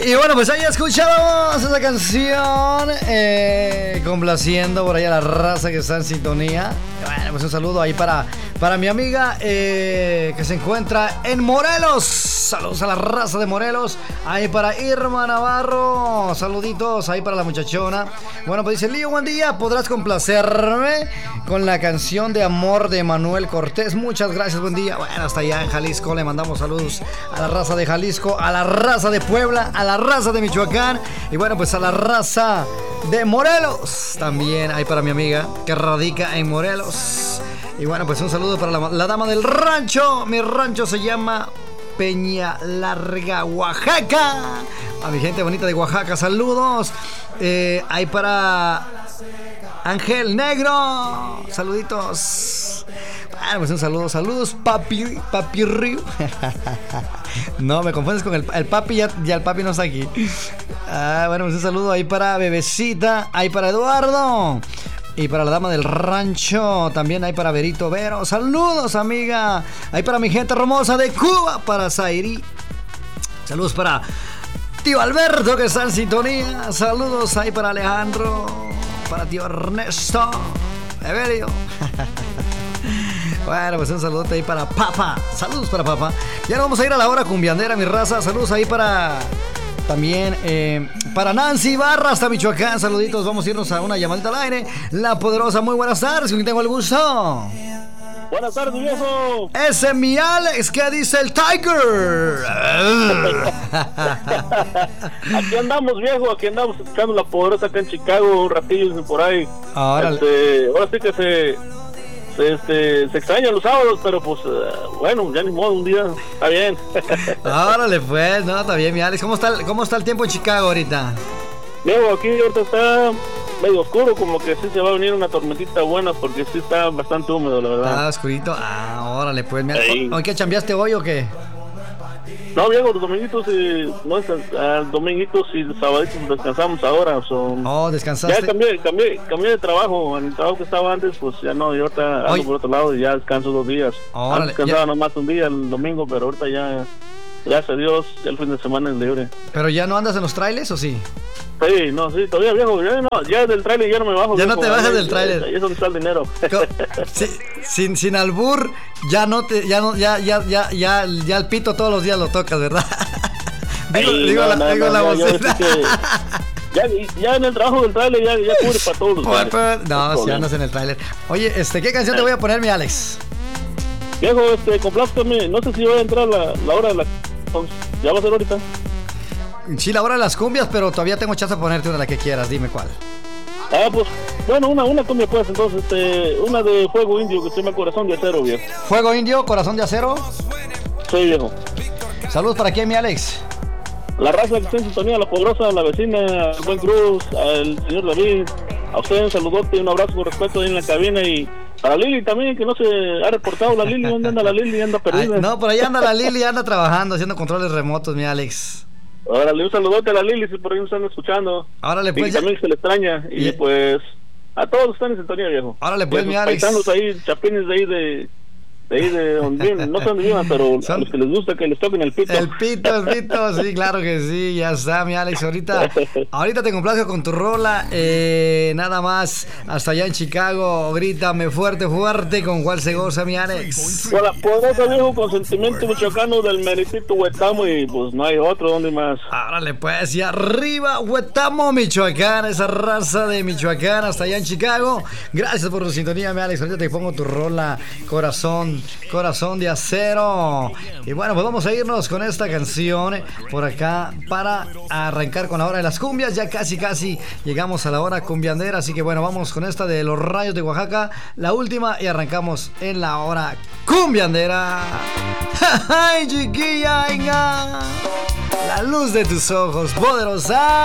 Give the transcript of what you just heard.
Y bueno, pues ahí escuchábamos esa canción, complaciendo por ahí a la raza que está en sintonía. Bueno, pues un saludo ahí para mi amiga que se encuentra en Morelos. Saludos a la raza de Morelos. Ahí para Irma Navarro. Saluditos ahí para la muchachona. Bueno, pues dice Lío, buen día. ¿Podrás complacerme con la canción de amor de Manuel Cortés? Muchas gracias, buen día. Bueno, hasta allá en Jalisco le mandamos saludos a la raza de Jalisco, a la raza de Puebla, a la raza de Michoacán y bueno, pues a la raza de Morelos. También ahí para mi amiga que radica en Morelos. Y bueno, pues un saludo para la dama del rancho. Mi rancho se llama Peña Larga, Oaxaca. A mi gente bonita de Oaxaca, saludos. Ahí para Ángel Negro, saluditos. Bueno, pues un saludo, saludos, papi Río. No, me confundes con el papi, ya el papi no está aquí. Bueno, pues un saludo ahí para Bebecita, ahí para Eduardo. Y para la dama del rancho, también hay para Verito Vero. Saludos, amiga. Ahí para mi gente hermosa de Cuba, para Zairi. Saludos para tío Alberto que está en sintonía. Saludos ahí para Alejandro, para tío Ernesto, Evelio. Bueno, pues un saludo ahí para Papa. Saludos para Papa. Ya nos vamos a ir a la hora cumbiandera, mi raza. Saludos ahí para también para Nancy Barra hasta Michoacán. Saluditos, vamos a irnos a una llamadita al aire. La Poderosa, muy buenas tardes, con quien tengo el gusto. Buenas tardes, viejo. Ese es mi Alex, ¿qué dice el Tiger? Aquí andamos, viejo, aquí andamos escuchando La Poderosa acá en Chicago, un ratillo por ahí. Ahora sí que se extrañan los sábados, pero pues bueno, ya ni modo, un día está bien. Órale pues, no, está bien mi Alex. ¿Cómo está el tiempo en Chicago ahorita? Viejo, aquí ahorita está medio oscuro, como que sí se va a venir una tormentita buena, porque sí está bastante húmedo, la verdad. Está oscurito, órale pues. ¿Hoy qué chambeaste hoy o qué? No, viejo, los dominguitos y dominguitos y sabaditos descansamos ahora. ¿Descansaste? Ya cambié de trabajo. En el trabajo que estaba antes, pues ya no. Y ahorita ando por otro lado y ya descanso 2 días. Órale, antes descansaba nomás un día, el domingo, pero ahorita ya, gracias a Dios, ya el fin de semana es libre. ¿Pero ya no andas en los trailers o sí? Sí, no, sí, todavía viejo, ya del trailer ya no me bajo. Ya viejo, no te bajas del trailer. Ahí es donde está el dinero. Sí, sin albur, ya el pito todos los días lo tocas, ¿verdad? digo la vocecita. Ya en el trabajo del trailer ya cubre para todos los No, si andas en el trailer. Oye, ¿qué canción te voy a poner, mi Alex? Viejo, complázcame, no sé si voy a entrar la hora de la... Ya va a ser ahorita. Sí, la hora de las cumbias, pero todavía tengo chance de ponerte una de la que quieras, dime cuál. Pues, bueno, una cumbia pues, entonces, una de Fuego Indio, que se llama Corazón de Acero, viejo. ¿Fuego Indio, Corazón de Acero? Sí, viejo. Saludos para quién, mi Alex. La raza que está en sintonía, La Poderosa, la vecina, al buen Cruz, al señor David, a usted un saludote, un abrazo con respeto ahí en la cabina y... Para Lili también, que no se ha reportado la Lili. ¿Dónde anda la Lili? Anda perdida. No, por ahí anda la Lili, anda trabajando, haciendo controles remotos, mi Alex. Órale, un saludote a la Lili, si por ahí nos están escuchando. Órale, pues. Y también se le extraña. Y pues, a todos están en sintonía, viejo. Órale, pues, mi Alex. Paisanos ahí, chapines de ahí de donde viven, no sé dónde vivan, pero a los que les gusta que les toquen el pito. El pito, sí, claro que sí, ya está, mi Alex. Ahorita te complazco con tu rola. Nada más, hasta allá en Chicago, grítame fuerte, con cuál se goza, mi Alex. Con La Poderosa, viejo, con sentimiento michoacano del meritito Huetamo, y pues no hay otro, ¿dónde más? Árale, pues, y arriba, Huetamo, Michoacán, esa raza de Michoacán, hasta allá en Chicago. Gracias por tu sintonía, mi Alex. Ahorita te pongo tu rola, Corazón de Acero. Y bueno, pues vamos a irnos con esta canción por acá para arrancar con la hora de las cumbias. Ya casi llegamos a la hora cumbiandera, así que bueno, vamos con esta de Los Rayos de Oaxaca, la última, y arrancamos en la hora cumbiandera. ¡Ay, chiquilla! La luz de tus ojos, poderosa.